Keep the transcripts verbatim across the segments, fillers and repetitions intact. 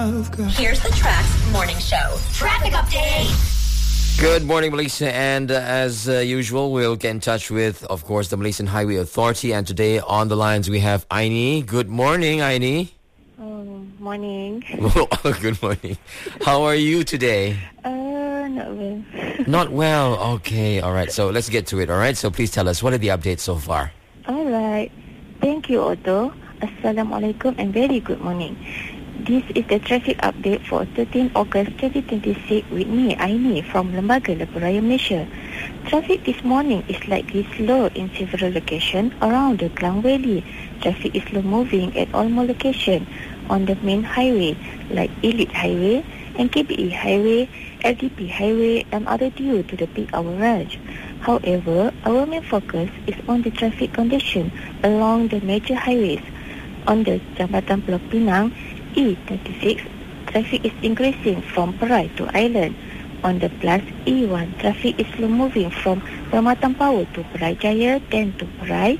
I've got. Here's the Tracks Morning Show Traffic Update. Good morning, Malaysia, and uh, as uh, usual, we'll get in touch with, of course, the Malaysian Highway Authority. And today on the lines we have Aini. Good morning, Aini. Oh, morning. Good morning. How are you today? Uh, not well. Not well. Okay, all right. So let's get to it. All right. So please tell us, what are the updates so far? All right. Thank you, Otto. Assalamualaikum and very good morning. This is the traffic update for thirteenth August twenty twenty-six with me, Aini, from Lembaga Lebuh Raya, Malaysia. Traffic this morning is slightly slow in several locations around the Klang Valley. Traffic is slow moving at all more locations on the main highway like Elite Highway, N K B E Highway, L D P Highway and other due to the peak hour rush. However, our main focus is on the traffic condition along the major highways. On the Jambatan Pulau Pinang, E thirty-six, traffic is increasing from Perai to Island. On the Plus E one, traffic is slow moving from Permatan Power to Perai Jaya, then to Perai,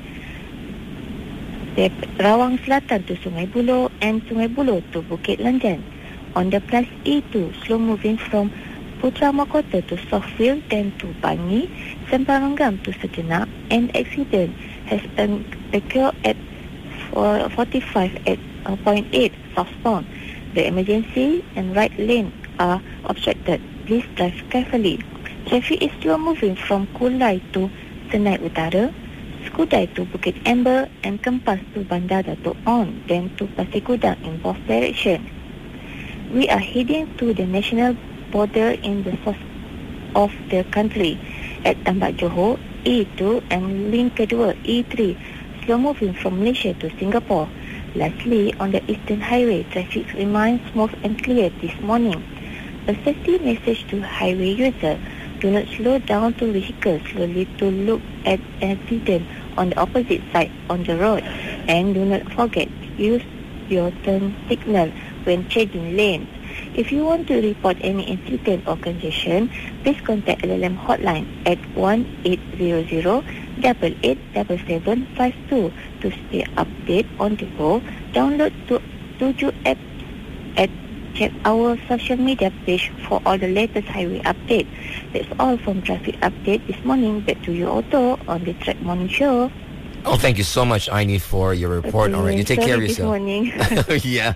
Rawang Selatan to Sungai Buloh, and Sungai Buloh to Bukit Lanjan. On the Plus E two, slow moving from Putra Mahkota to Southfield, then to Bangi, Semparangam to Sejenak. An accident has occurred at forty-five point eight southbound. The emergency and right lane are obstructed. Please drive carefully. Traffic is slow moving from Kulai to Senai Utara, Skudai to Bukit Amber, and Kempas to Bandar Datuk On, then to Pasir Gudang in both directions. We are heading to the national border in the south of the country at Tambak Johor, E two, and link kedua, E three, slow moving from Malaysia to Singapore. Lastly, on the Eastern Highway, traffic remains smooth and clear this morning. A safety message to highway users: do not slow down to vehicles slowly to look at accident on the opposite side on the road, and do not forget to use your turn signal when changing lanes. If you want to report any incident or congestion, please contact L L M hotline at one eight hundred, eight eight seven seven five two to stay updated on the go. Download to Tuju app and check our social media page for all the latest highway updates. That's all from traffic update this morning. Back to you, Otto, on the Track Morning Show. Oh, thank you so much, Aini, for your report. Okay, All right, you take sorry care of this yourself. morning. Yeah.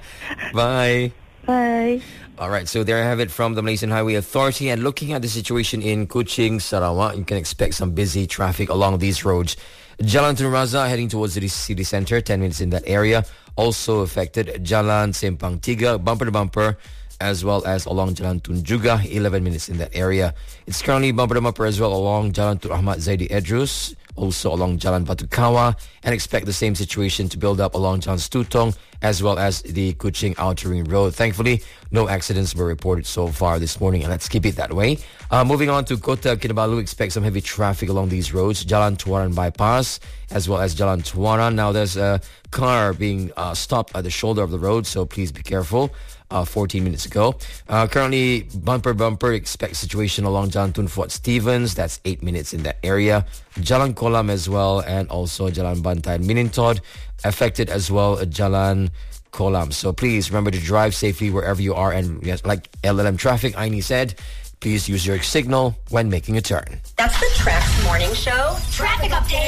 Bye. Bye. All right, so there I have it from the Malaysian Highway Authority. And looking at the situation in Kuching, Sarawak, you can expect some busy traffic along these roads. Jalan Tun Razak heading towards the city centre, ten minutes in that area. Also affected Jalan Sempang Tiga, bumper to bumper, as well as along Jalan Tun Juga, eleven minutes in that area. It's currently bumper to bumper as well along Jalan Tun Ahmad Zaidi Edrus, also along Jalan Batu Kawa, and expect the same situation to build up along Jalan Stutong as well as the Kuching Outer Ring Road. Thankfully, no accidents were reported so far this morning, and let's keep it that way. Uh, moving on to Kota Kinabalu, expect some heavy traffic along these roads. Jalan Tuaran Bypass as well as Jalan Tuaran. Now there's a car being uh, stopped at the shoulder of the road, so please be careful. Uh, fourteen minutes ago. Uh, currently, bumper bumper, expect situation along Jalan Tun Fort Stevens. That's eight minutes in that area. Jalan Kolam as well, and also Jalan Bantai and Minintod. Affected as well, uh, Jalan Kolam. So please remember to drive safely wherever you are. And yes, like L L M Traffic, Aini said, please use your signal when making a turn. That's the Tracks Morning Show Traffic Update.